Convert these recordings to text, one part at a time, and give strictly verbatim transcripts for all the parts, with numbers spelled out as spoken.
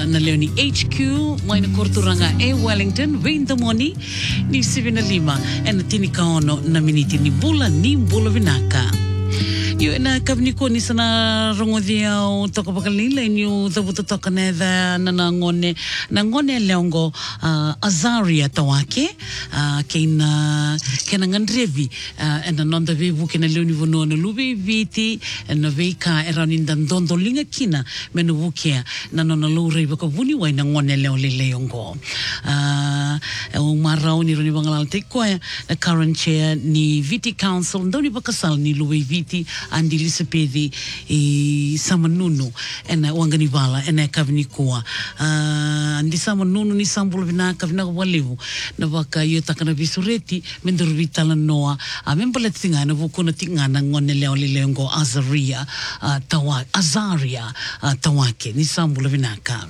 na leo ni H Q mai na Korturanga e Wellington Vintamoni ni sivina lima e na tini kaono na miniti ni bula ni bula vinaka. Yo na kavniko ni sana rongodia o toka pakalila inyo tabuta toka netha na ngone na ngone leongo uh, Azaria tawake uh, kena kena ngandrevi uh, na nonda vevu kena leoni vono na lubi viti na veika eraninda ndondo linga kina menu vukia na nona lure baka vuni wai na ngone leo le leongo uh, o marao ni roni bangalal te koe na current chair ni Viti Council ndoni baka sal ni lubi viti andi Lisapedi i Samanunu ena wangani bala ena kavini kuwa uh, andi Samanunu ni sambulu vina kavina walevu na waka yo takana visureti mendoru vitala noa a membala tinga na vukuna tinga na ngone leo lelengo Azaria uh, tawa Azaria uh, tawake ni sambulu vinaka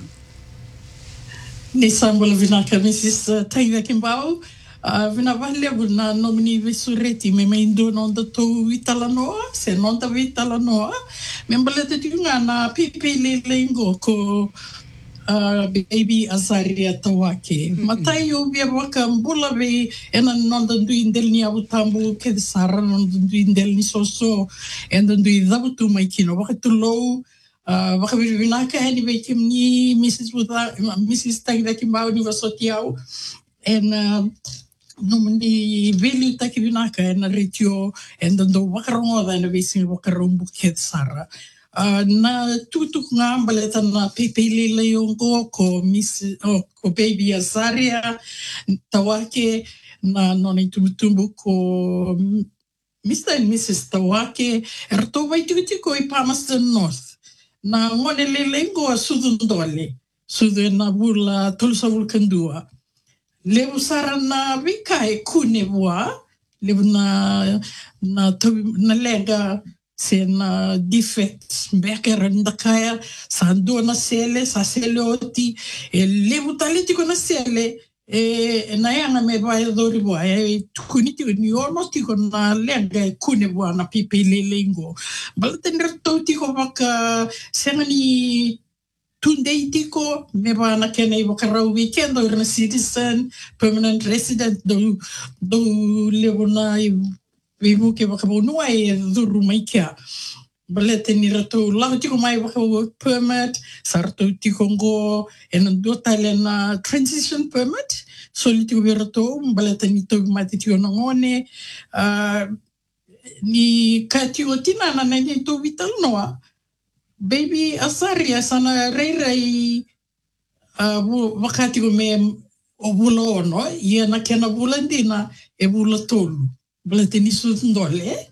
ni sambulu vinaka Missus Taina Kimbao. Uh, vina vale na nomini visureti me me indo non da to vitala noa se non da vitala noa me mbalete tinga na pipi le lengo ko uh, baby Azaria tawake mm -hmm. matai o via waka mbula ve ena non da du indel ni abutambu ke sara non du indel ni soso en da du dabutu mai kino waka tu low uh, waka vinaka eni ve kim ni Missus Buta Missus Taina Kimbao ni wasotiao en uh, no mandi veli taki vinaka na retio and do wakarongo da na visi wakarombu ket sara uh, na tutuk nga baleta na pepele leongo ko miss oh, ko baby Azaria tawake na noni tumtumbu ko Mister and Missus Tawake erto vai tuti ko i Palmerston North na ngone lelengo sudun dole sudun na bula tulsa vulkandua Levu sara na vika e kune bua, levu na, na, na lega se na defects, mbekera ndakaya, sa ndo na sele, sa sele oti, e levu talitiko na sele, e na yanga me baya dori bua, e kunitiko ni ono tiko na lega e kune bua na pipe lelengo. Balatenera tau tiko baka senga ni Tunde tiko me bana kena i wakarau weekend or na citizen permanent resident do do levo na i vivu ke wakabonua e duru mai kia balete ni rato lau tiko mai waka work permit sarto tiko ngo e do tale na transition permit so li tiko rato balete ni to mai tiko na ngone uh, ni ka tiko tina na ni to vital noa Baby Azaria sana rei uh, wakati ko me o bula ono, ia na kena bula ndina e bula tolu. Bula teni sutundole.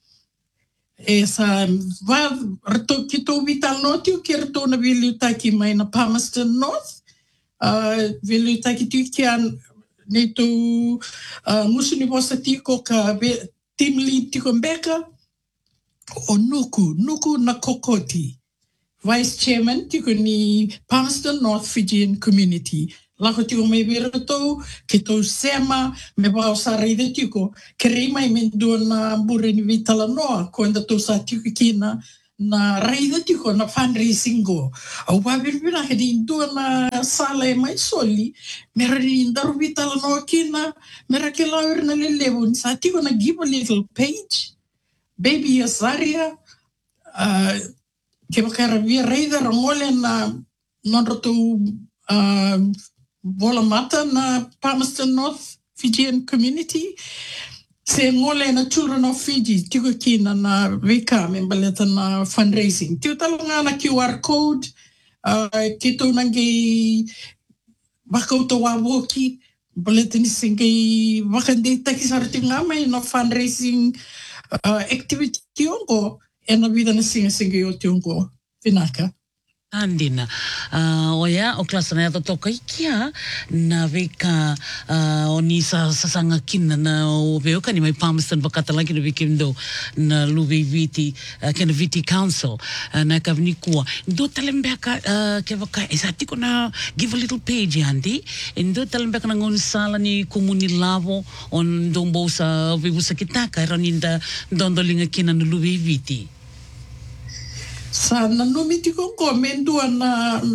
E sa va rato kito vital noti o ke rato na vili utaki mai na Palmerston North. Uh, vili utaki tu kian neto uh, musu ni bosa tiko ka team lead tiko mbeka o nuku, nuku na kokoti. Vice Chairman tiko ni Palmerston North Fijian Community. Lako tiko mai virato, ke tau sema, me bao sa reide tiko, ke reima i mendua na bure ni vitala noa, ko enda tau sa tiko kina na reide tiko na fundraising go. Au wabiribina hedi indua na sala e mai soli, mera ni indaru vitala noa kina, mera ke lauer na lelevo, sa tiko na give a little page, Baby Azaria, uh, ke makara via reida rangole na nonroto uh, bola mata na Palmerston North Fijian Community. Se ngole na Children of Fiji, tiko kina na vika membaleta na fundraising. Tiko talonga na Q R code, uh, kito nangi wakauta wawoki, baleta ni singi wakande takisarati ngamay na fundraising uh, activity ongo. E na vida na singa-singa yo tiongko, vinaka. Andina, uh, oya, o klasa na yato toka ikia na veka uh, o ni sa sasanga kina na o veoka ni mai Palmerston wakatalaki na vikindo na luwe viti, uh, kena Viti Council uh, na kavnikua. Ndo talembeka uh, ke waka, e sa tiko na give a little page yandi, e ndo talembeka na ngon sala ni komuni lavo on dombo sa vivusa kitaka, eraninda dondolinga kina na luwe viti. Sa nanumiti ko ko mendua na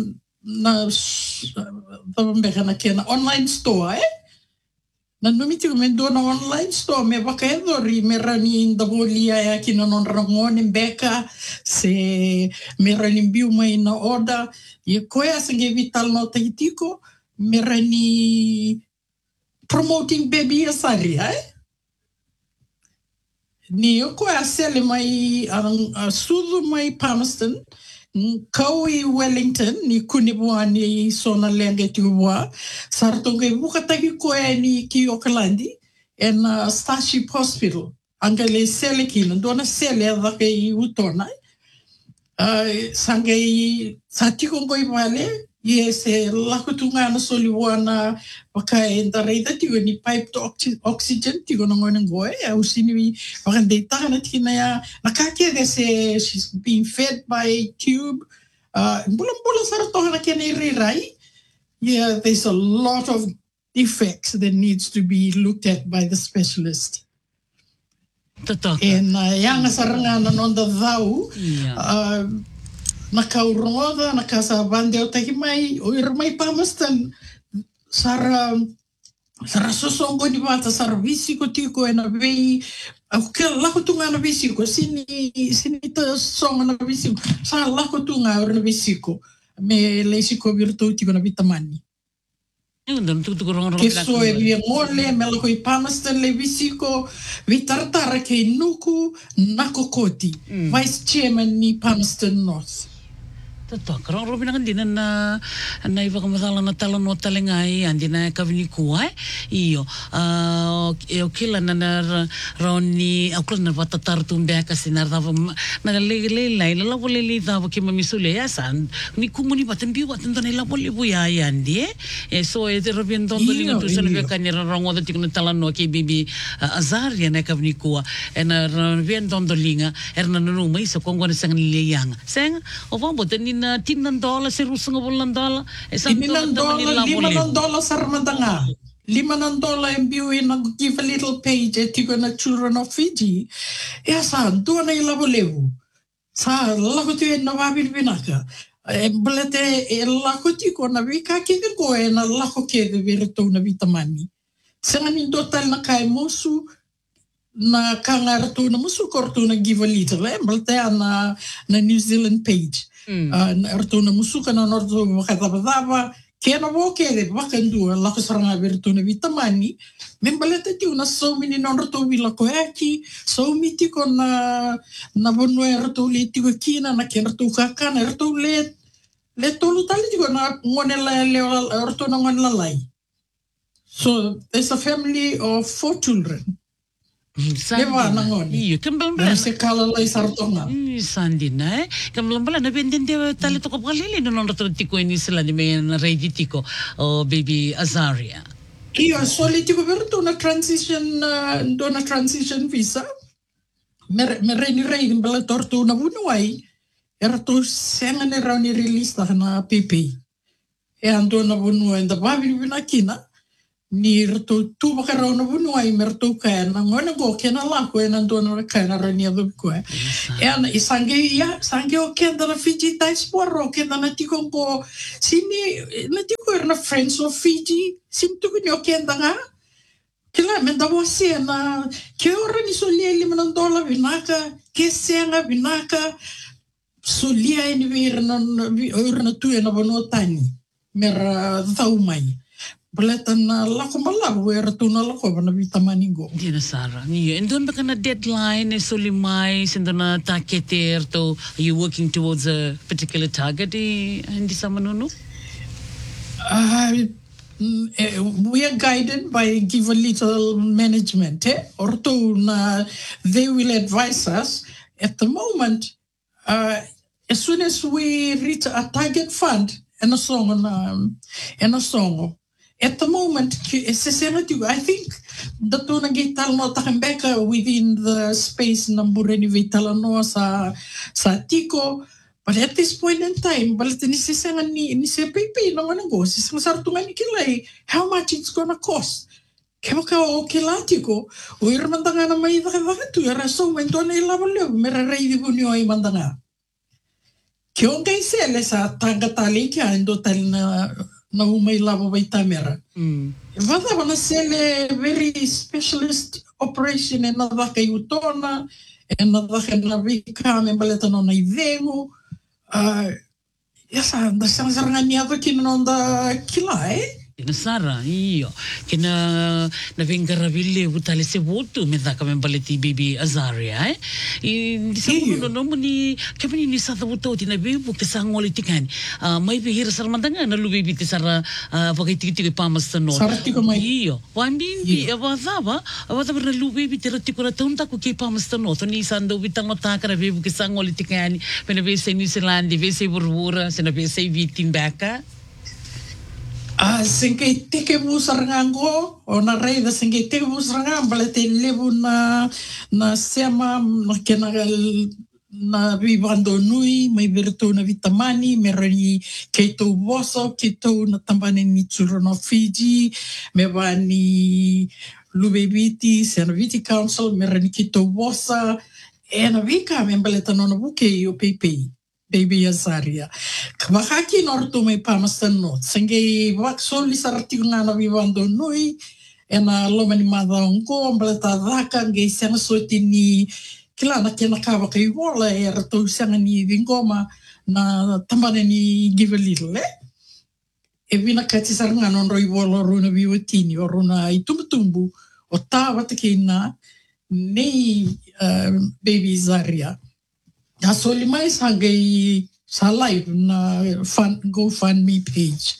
na tabambeka na kia na online store, eh? Na numiti ko mendo na online store me baka edori me rani ndabolia ya kina non rangone beka se me rani biu mai na order ye koya sange vital no taitiko me rani promoting baby asari, eh? Ni o koya sele mai ang uh, sudu mai Palmerston Kaui Wellington ni kunibua ni sona lenge tiubua sartonge buka taki koe ni ki Aucklandi en uh, Starship Hospital angale sele kina dona sele adake i utona uh, sange i satiko ngoi vale ye se lakutunga na soliwana waka enda reida tigo ni pipe to oxy oxygen tigo na ngone ngoe au sini waka deita na tina ya nakake de se she's being fed by tube uh bulan bulan sarto na kene rirai yeah there's a lot of defects that needs to be looked at by the specialist. En uh, yang saranga na nonda dau uh, nakaurongoda nakasabande o taki mai o irmai Palmerston sara sara sosongo ni bata sara visiko tiko ena vei au ke lako tunga na visiko sini sini ta songa na visiko sara lako tunga o na visiko me leisiko virtu tiko na vitamani ke so e via mole me lako i Palmerston le visiko vitartara ke nuku nakokoti mm. Vice Chairman ni Palmerston North. Tato, karong robin ang din na na iba kamatala na talo no talengai andi na kavini kuai iyo uh eu kila na na roni akul na vatatar tumbe kasi na dava na le le le la vole le dava ke mamisule ya san ni kumuni baten bi baten to la vole bu ya andi e so e de robin don dolinga tu sana be kanira rongo de tikno tala no ke bibi azaria na kavini kua e na robin don dolinga erna no mai so kongo na sang le yang sang o vamo boten na tinan dola si rusang bulan dola tinan dola lima dola sarmandanga lima dola M B U in give a little page at na children of Fiji ya sa do na ilabo levu sa lago tu na wabil binaka e blete e lago ti ko na vika ke ko e na lago ke de virtu na vitamani sanga ni total na kai musu na kangartu na musu kortu na give a little e blete na na New Zealand page. Mm. Uh, erto na musuka na norto makataba kaya na wo kere bakandu la kusaranga virtu na vitamani membalete ti una so mini norto vila ko aki so miti ko na na bono erto le ti ko kina na kerto kaka na erto le le tolu tali ti ko na ngone la le erto na ngone la lai so there's a family of four children. Leva nangoni. Iyo, kembang-bang. Se kala lai sartonga. Sandi na eh. Kembang-bang na bendente tali to kapalili no non tiko ini sila ni men ready tiko o baby Azaria. Iyo, soli tiko berto na transition do na transition visa. Mer mereni rei bela tortu na bunuai. Era to senga ne rauni release na P P. E ando na bunuai da babi binakina. Ni rto tu bakara na bunuai merto ka na ngona go kena la ko na dona ka na rania do ko e na isange ya sange o kenda na Fiji diaspora kenda na tiko ko sini na tiko na friends of Fiji sim tu ko kenda nga kila men da wasi na ke ora ni solia lima dola vinaka ke senga vinaka solia ni vir na ora na tu na bonotani mer tau mai Belatan na lako malago era tu na lako na vitamani go. Dina Sara. Niyo. And doon ba ka na deadline e solimay sindo na taketer to are you working towards a particular target eh hindi sa manuno? Uh, we are guided by give a little management eh or to na they will advise us at the moment uh, as soon as we reach a target fund and a song um, and a song at the moment, I think the tuna gital no takembeka within the space nambureni vital no sa sa tiko. But at this point in time, balit ni sisengan ni ni se pepe no nga go sisang sartungan ni kilay how much it's gonna cost. Kaya ka okay latiko, uir mandanga na may bakit tu era so mento na ilabalo mera ready bunyo ay mandanga. Ke o ngai se le sa tanga tali ki a endo tali na na umai lava vai tamera. Mm. Vada wana se le very specialist operation e na waka i utona, e na waka na vika me baleta no na i vengu. Uh, Yasa, da sang sarangani ava ki no da kila, eh? Kena Sara, iyo. Kena na vengara vile utale se votu me dhaka me baleti bibi Azaria, eh? I di sa Iyo. kuno no ni kepani ni sa votu ti na bibu ke sa ngoli tikani. Ah mai be hira sar mandanga na lu bibi te sara vakai tiki tiki pamas ta no. Sara tiko mai. Iyo. Wambimbi ava zava, ava zava na lu bibi te ratiko na taunta ko ke pamas ta no. To ni sa ndo vitang mataka na bibu ke sa ngoli tikani. Pena be se New Zealand, be se Burwura, se na be se vitin baka. Ah, sengkei teke busarngango, o na reida sengkei teke busarngang, balete levu na na sema na kena na vivando nui, mai virtu na vitamani, me rani keito voso, keito na tambane ni tsuro na Fiji, me vani lubeviti, se na viti council, me rani keito vosa, e na vika me baleta no na buke i o peipei. Baby Azaria. Kabakaki norto may pamastan no. Sengay waksoli sarati nga na vivando nui. E na loma ni madang ko. Ang balata dhaka. Ngay siyang suti ni kila na kinakawa kay wala. E rato siyang ni Vingoma na tambane ni Give a Little eh. E vinakati sarang nga non roi wala runa viwatini. O runa itumutumbu. O tawa takina ni uh, Baby Azaria. Ya soli mais hangay sa live na fun, GoFundMe page.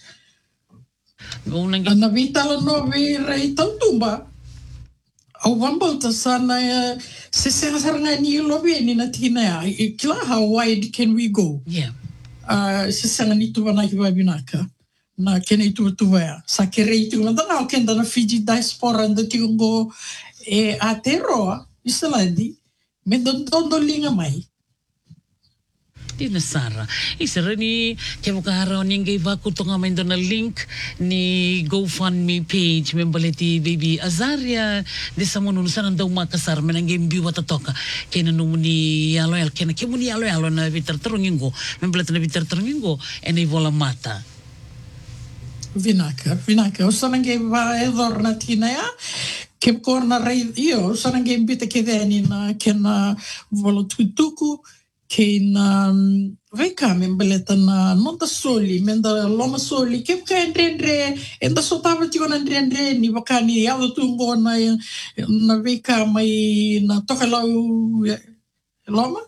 Na vitala no vera itantumba. Au wambal ta sana se se saranga ni lobe ni na tina ya. Kila how wide can we go? Yeah. Uh, se sanga ni tuwa na kiwa binaka. Na kena itu tuwa ya. Sa kere itu na dana o kenda na Fiji diaspora nda tikungo e ateroa. Isalandi. Me dondondo linga mai. Tina Sara. Isara ni kaya mukaharaw ni ngay vaku to nga may doon na link ni GoFundMe page membaleti Baby Azaria di sa mo nunusan ang daw makasar menanggay biwa tatoka kaya nanumu ni alo el kaya na kaya mo ni alo alo na vitar tarungin ko membaleti na vitar tarungin ko e na ivola mata. Vinaka, vinaka. O sanangay va edor na tina ya. Kaya ko na rei, iyo, sanangay bita kaya na kaya na volo tutuku. Kei na veka me baleta na nonta soli, menda loma soli, ke kaendre, enda sotava tiko naendre, ni wakani alo tungo na na veka mai na toka lau loma,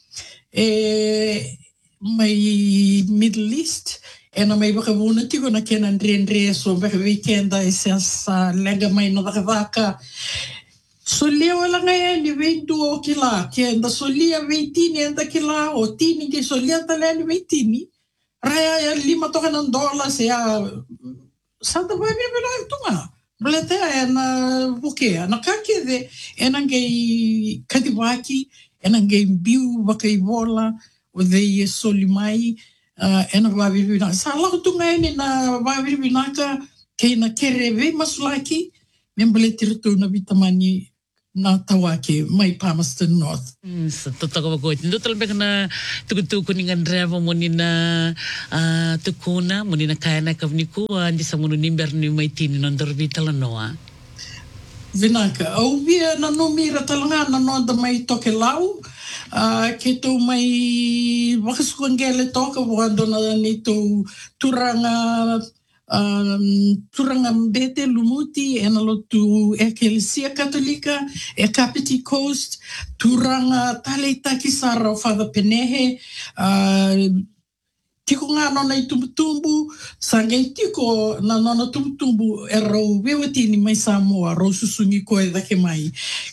e mai Middle East, e na mai waka vuna tiko na kenaendre, so veka weekenda e se sa lega mai na waka waka, solia wala ngaya ni veintu o kila, ke anda solia veintini anda kila o tini ke solia tala ni veintini. Raya ya lima toka ng dollars ya santa babi bila tunga. Blete ya na buke na kakede enangay kadibaki enangay biu bakay bola o de solimai ena babi bila. Sala ko tunga ni na babi bila ka kay na kereve masulaki membeletirto na vitamani na tawake mai Palmerston North. Mm, sa totoo ko ito talaga na tukutuko ni Andrea mo ni na uh, tukuna mo ni na kaya na kavniku hindi sa muno ni Bernie may tini ng dorbita lanoa. Vinaka, au via na numira talanga na nonda may toke lau. Uh, kito may wakasukangele toka wando na nito turanga Um, turanga mbete lumuti e na lotu Ecclesia Katolika e Kapiti Coast turanga talita kisara o Father Penehe uh, tiko nga nona i tumutumbu sangay tiko na nona tumutumbu e rau wewati ni may Samoa rau susungi ko e dake mai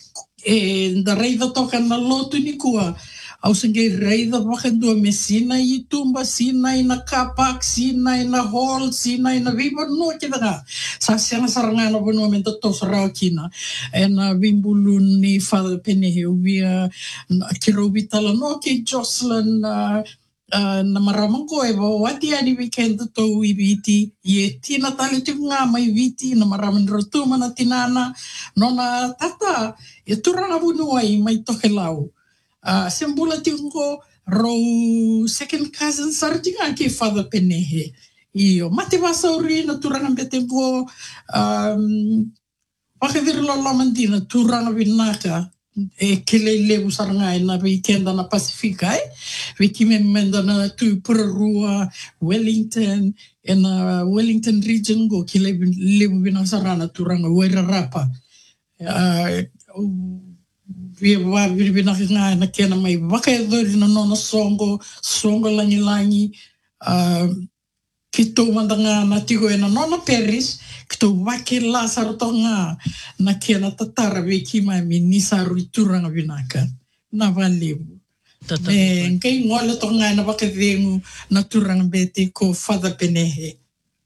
e da reida toka na lotu ni kua au sangay reida wakandua me sinay itumba, sinay na kapak, sinay na hall, sinay na viva no kita nga. Sa siyang sarangan na buno mento to sa rao kina. E na bimbulun ni Father Penehe ubia kirobi tala no kay Jocelyn na uh, na maramang ko e ba wati ani weekend to ibiti ye tina tali nga may viti na maramang rotuma na tinana no na tata e turang abunuay may tokelao. Uh, sembula tingko Rou second cousin sarjinga ke father penehe. Io, mate wasauri na turanga bete go, um, wakaviri lo lamandina turanga vinaka, e kele levu saranga na weekenda na Pasifika, eh? Wiki memenda na tu Purarua, Wellington, e na Wellington region go kele levu vinaka sarana turanga Wairarapa. Uh, Via wa vina nga na kena mai waka e dori na nona songo, songo langi langi, uh, ki tō wandanga na tigo e na nona Paris, ki tō wake la sarotonga na kena tatara we ki mai mi nisaru i turanga vinaka. Na walewu. Me ngai ngola tonga na waka vengu na turanga bete ko Father Penehe.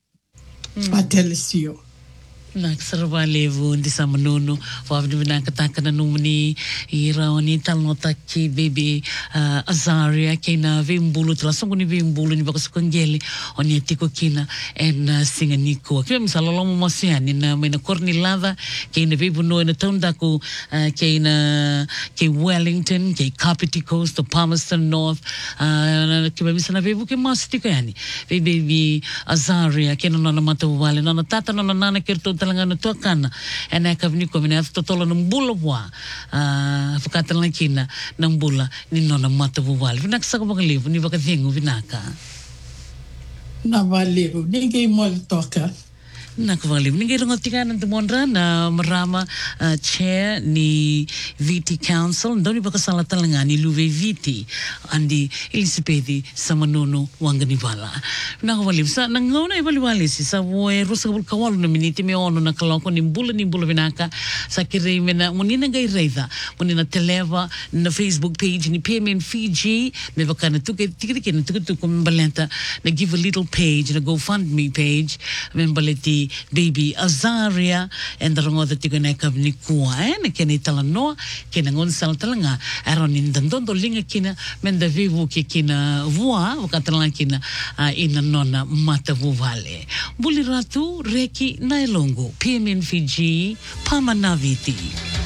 Atelesio. Nak sarwa levu di sa manono wa vina kataka na numni i raoni talnota ki baby uh, Azaria kina vimbulu tala songo ni vimbulu ni baka sukangeli oni tiko kina en uh, singa niko kima misalolomo masiani na mena korni lava kina vibu no na tonda ku uh, kina ke Wellington ke Kapiti Coast to Palmerston North uh, kima misana vibu ke masitiko yani baby Azaria kina nona mata wale nona tata nona nana kirto talanga na tuakana ena kavni ko mina totola ng bula wa uh, fakatan lang kina ng bula ni nona mata buwal vinaksa ko magalibu ni baka thingu vinaka na valibu ni gay mo toka Nakavali. Ninguém não tinha nada de monra na marama uh, chair ni V T Council. Então ni baka sala talanga ni luve V T andi Elizabeth Samanono Wanganivala. Nakavali. Sa nangona ibaliwali si sa woe rosa kabul kawalo na miniti me ono na kaloko ni bula ni bula vinaka sa kire mena munina gai reida munina televa na Facebook page ni P M N Fiji me baka na tuke tikiti na tuke tuke mbalenta na give a little page na GoFundMe page me mbaleti baby Azaria and the rongo that you can have ni kua and can it tell no can ngon sal talanga aron in dandondo linga kina men the vivu ki kina voa wakatalang kina uh, ina nona mata vuvale buliratu reki nailongo P M N Fiji Pamanaviti.